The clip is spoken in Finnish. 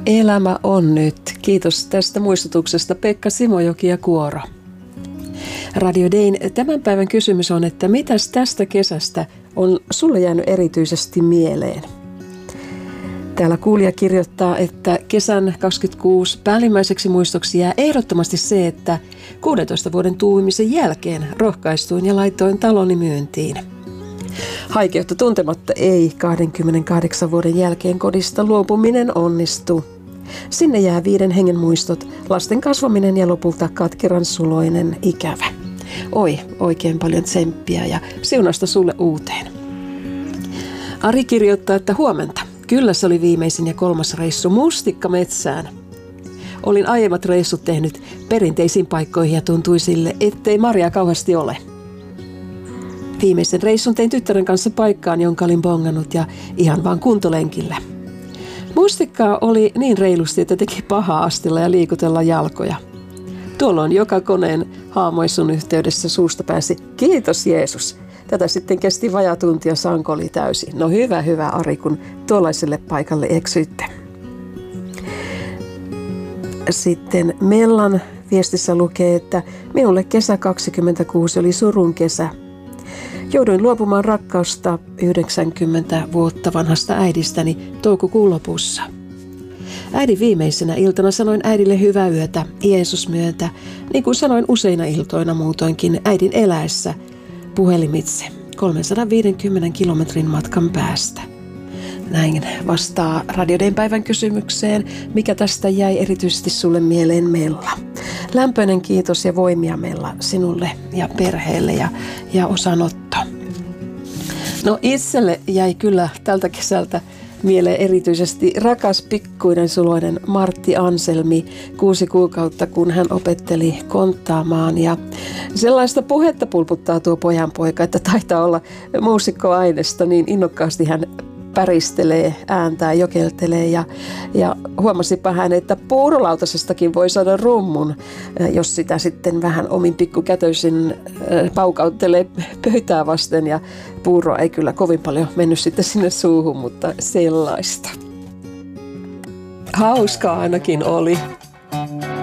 Elämä on nyt. Kiitos tästä muistutuksesta Pekka Simojoki ja Kuoro. Radio Dayn tämän päivän kysymys on, että mitäs tästä kesästä on sulle jäänyt erityisesti mieleen? Täällä kuulija kirjoittaa, että kesän 26 päällimmäiseksi muistoksi jää ehdottomasti se, että 16 vuoden tuumisen jälkeen rohkaistuin ja laitoin taloni myyntiin. Haikeutta tuntematta ei 28 vuoden jälkeen kodista luopuminen onnistu. Sinne jää 5 hengen muistot, lasten kasvaminen ja lopulta katkeran suloinen ikävä. Oi, oikein paljon tsemppiä ja siunasta sulle uuteen. Ari kirjoittaa, että huomenta. Kyllä se oli viimeisin ja 3. reissu mustikkametsään. Olin aiemmat reissut tehnyt perinteisiin paikkoihin ja tuntui sille, ettei marjaa kauheasti ole. Viimeisen reissun tein tyttären kanssa paikkaan, jonka olin bongannut ja ihan vaan kuntolenkillä. Mustikkaa oli niin reilusti, että teki pahaa astella ja liikutella jalkoja. Tuolloin joka koneen haamoissun yhteydessä suusta pääsi, kiitos Jeesus. Tätä sitten kesti vajaa tunti ja sanko oli täysin. No hyvä Ari, kun tuollaiselle paikalle eksyitte. Sitten Mellan viestissä lukee, että minulle kesä 26 oli surun kesä. Jouduin luopumaan rakkausta 90 vuotta vanhasta äidistäni toukokuun lopussa. Äidin viimeisenä iltana sanoin äidille hyvää yötä, Jeesus myötä, niin kuin sanoin useina iltoina muutoinkin äidin eläessä puhelimitse 350 kilometrin matkan päästä. Näin vastaa Radio Dayn päivän kysymykseen, mikä tästä jäi erityisesti sulle mieleen Mella. Lämpöinen kiitos ja voimia Mella sinulle ja perheelle ja osanotto. No itselle jäi kyllä tältä kesältä mieleen erityisesti rakas pikkuinen suloinen Martti Anselmi 6 kuukautta, kun hän opetteli konttaamaan. Ja sellaista puhetta pulputtaa tuo pojanpoika, että taitaa olla muusikkoainesta, niin innokkaasti hän päristelee, ääntää, jokeltelee ja huomasipa hän, että puurolautasestakin voi saada rummun, jos sitä sitten vähän omin pikkukätöisin paukauttelee pöytää vasten ja puuro ei kyllä kovin paljon mennyt sitten sinne suuhun, mutta sellaista. Hauskaa ainakin oli.